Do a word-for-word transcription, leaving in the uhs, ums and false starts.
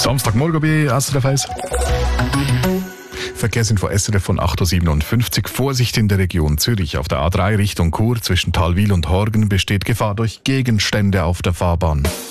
Samstagmorgen bei S R F eins. Verkehrsinfo S R F von acht Uhr siebenundfünfzig. Vorsicht in der Region Zürich. Auf der A drei Richtung Chur zwischen Talwil und Horgen besteht Gefahr durch Gegenstände auf der Fahrbahn.